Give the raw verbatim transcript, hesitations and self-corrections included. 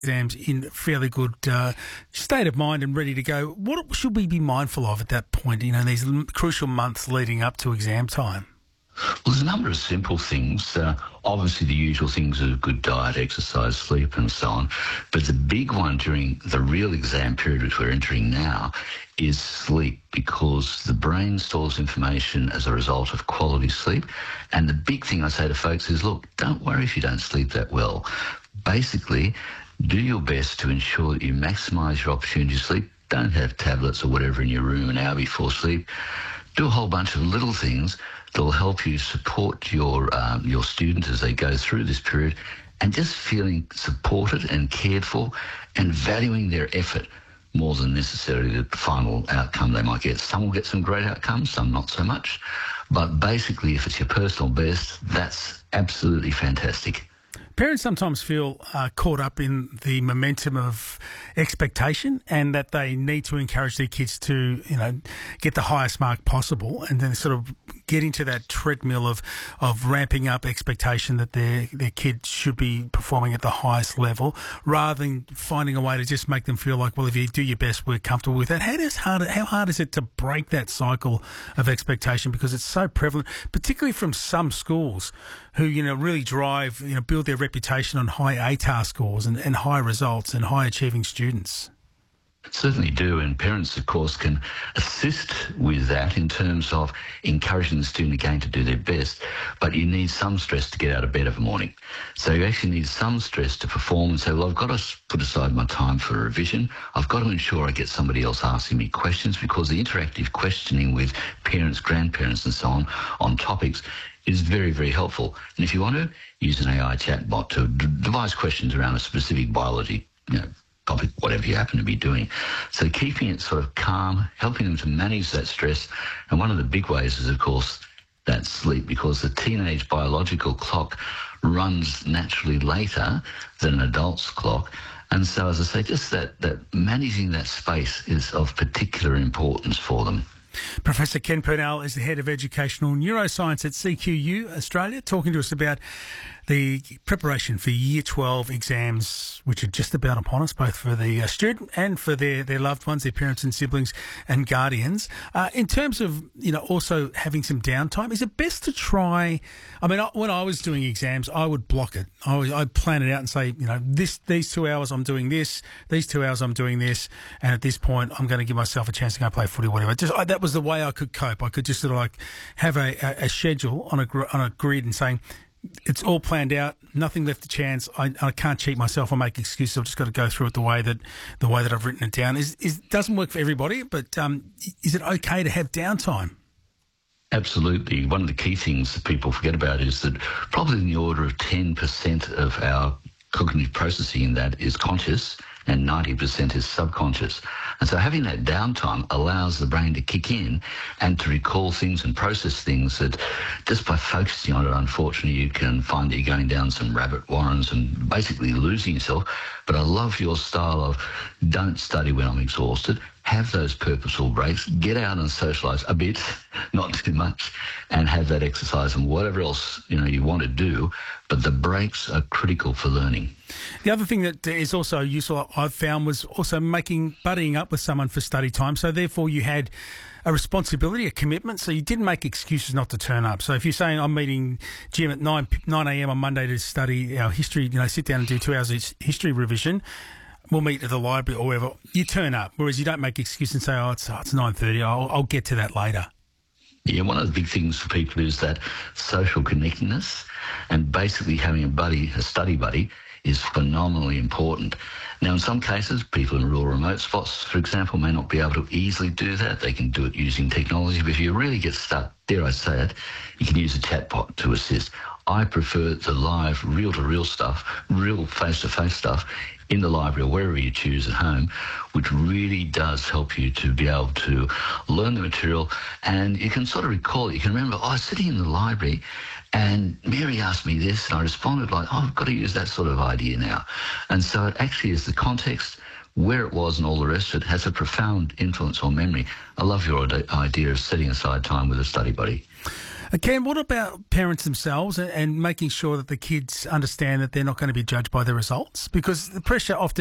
exams in fairly good uh, state of mind and ready to go. What should we be mindful of at that point, you know, these crucial months leading up to exam time? Well, there's a number of simple things. Uh, obviously, the usual things of good diet, exercise, sleep, and so on. But the big one during the real exam period, which we're entering now, is sleep, because the brain stores information as a result of quality sleep. And the big thing I say to folks is, look, don't worry if you don't sleep that well. Basically, do your best to ensure that you maximise your opportunity to sleep. Don't have tablets or whatever in your room an hour before sleep. Do a whole bunch of little things that will help you support your um, your students as they go through this period, and just feeling supported and cared for and valuing their effort more than necessarily the final outcome they might get. Some will get some great outcomes, some not so much. But basically, if it's your personal best, that's absolutely fantastic. Parents sometimes feel uh, caught up in the momentum of expectation, and that they need to encourage their kids to, you know, get the highest mark possible, and then sort of get into that treadmill of, of ramping up expectation that their their kid should be performing at the highest level, rather than finding a way to just make them feel like, well, if you do your best, we're comfortable with that. How does hard how hard is it to break that cycle of expectation, because it's so prevalent, particularly from some schools who, you know, really drive, you know, build their reputation on high A T A R scores and, and high results and high achieving students? Certainly do, and parents, of course, can assist with that in terms of encouraging the student again to do their best, but you need some stress to get out of bed every morning. So you actually need some stress to perform and say, well, I've got to put aside my time for revision. I've got to ensure I get somebody else asking me questions, because the interactive questioning with parents, grandparents and so on, on topics is very, very helpful. And if you want to, use an A I chatbot to d- devise questions around a specific biology, you know, topic, whatever you happen to be doing. So keeping it sort of calm, helping them to manage that stress. And one of the big ways is, of course, that sleep, because the teenage biological clock runs naturally later than an adult's clock. And so, as I say, just that, that managing that space is of particular importance for them. Professor Ken Purnell is the Head of Educational Neuroscience at C Q U Australia, talking to us about the preparation for Year twelve exams, which are just about upon us, both for the uh, student and for their, their loved ones, their parents and siblings and guardians. Uh, in terms of, you know, also having some downtime, is it best to try, I mean, I, when I was doing exams, I would block it. I would, I'd plan it out and say, you know, this these two hours I'm doing this, these two hours I'm doing this, and at this point I'm going to give myself a chance to go play footy or whatever. Just I, that was the way I could cope. I could just sort of like have a, a, a schedule on a, gr- on a grid and saying, it's all planned out, nothing left to chance. I, I can't cheat myself or make excuses. I've just got to go through it the way that the way that I've written it down. Is is doesn't work for everybody, but um, is it okay to have downtime? Absolutely. One of the key things that people forget about is that probably in the order of ten percent of our cognitive processing in that is conscious, and ninety percent is subconscious. And so having that downtime allows the brain to kick in and to recall things and process things that just by focusing on it, unfortunately, you can find that you're going down some rabbit warrens and basically losing yourself. But I love your style of don't study when I'm exhausted. Have those purposeful breaks, get out and socialise a bit, not too much, and have that exercise and whatever else, you know, you want to do. But the breaks are critical for learning. The other thing that is also useful, I've found, was also making, buddying up with someone for study time. So therefore you had a responsibility, a commitment, so you didn't make excuses not to turn up. So if you're saying I'm meeting Jim at nine a.m. on Monday to study our history, you know, sit down and do two hours of history revision, we'll meet at the library or wherever, you turn up, whereas you don't make excuses and say, oh, it's, oh, it's nine thirty, I'll, I'll get to that later. Yeah, one of the big things for people is that social connectedness, and basically having a buddy, a study buddy, is phenomenally important. Now, in some cases, people in rural remote spots, for example, may not be able to easily do that. They can do it using technology, but if you really get stuck, dare I say it, you can use a chatbot to assist. I prefer the live, real-to-real stuff, real face-to-face stuff in the library or wherever you choose at home, which really does help you to be able to learn the material, and you can sort of recall it. You can remember, oh, I was sitting in the library and Mary asked me this, and I responded like, oh, I've got to use that sort of idea now. And so it actually is the context, where it was and all the rest of it has a profound influence on memory. I love your idea of setting aside time with a study buddy. Uh, Ken, what about parents themselves and, and making sure that the kids understand that they're not going to be judged by their results? Because the pressure often